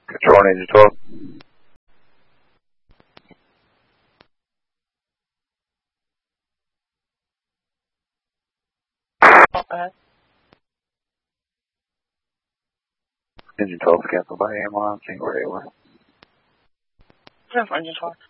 Control Engine 12. Okay. Engine 12 canceled by AMR on Single Radio. Yes, Engine 12.